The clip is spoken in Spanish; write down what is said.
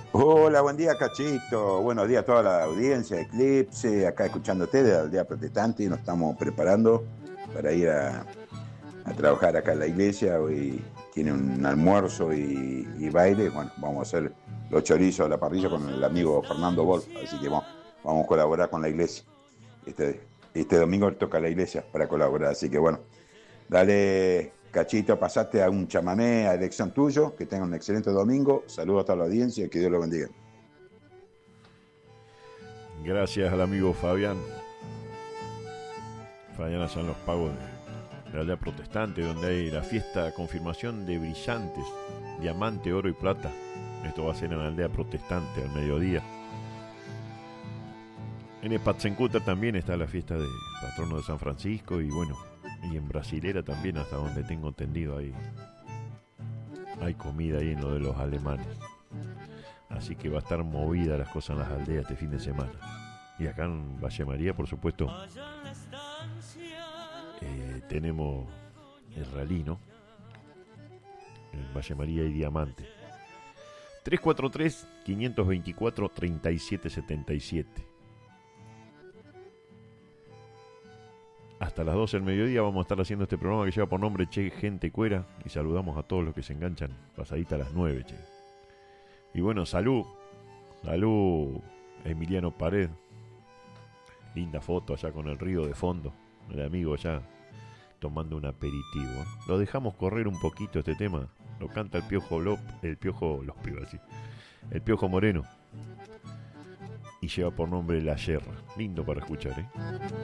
Hola, buen día, Cachito. Buenos días a toda la audiencia de Eclipse. Acá escuchándote de la aldea protestante y nos estamos preparando para ir a trabajar acá en la iglesia. Hoy tiene un almuerzo y baile. Bueno, vamos a hacer los chorizos a la parrilla con el amigo Fernando Wolf. Así que vamos a colaborar con la iglesia. Este domingo toca a la iglesia para colaborar. Así que bueno, dale, Cachito, pasaste a un chamamé a elección tuyo. Que tengan un excelente domingo. Saludos a toda la audiencia y que Dios lo bendiga. Gracias al amigo Fabián. Fabián allá en los pagos de la aldea protestante, donde hay la fiesta de confirmación de brillantes, diamante, oro y plata. Esto va a ser en la aldea protestante al mediodía. En Epatzencuta también está la fiesta del patrono de San Francisco y bueno, y en Brasilera también, hasta donde tengo entendido, hay comida ahí en lo de los alemanes. Así que va a estar movida las cosas en las aldeas este fin de semana. Y acá en Valle María, por supuesto, tenemos el rally, ¿no? En Valle María y Diamante. 343-524-3777. Hasta las 12 del mediodía vamos a estar haciendo este programa que lleva por nombre Che Gente Cuera. Y saludamos a todos los que se enganchan pasadita a las 9, che. Y bueno, salud Emiliano Pared. Linda foto allá con el río de fondo. El amigo allá tomando un aperitivo. Lo dejamos correr un poquito este tema. Lo canta el Piojo el Piojo Moreno. Y lleva por nombre La Yerra. Lindo para escuchar, ¿eh?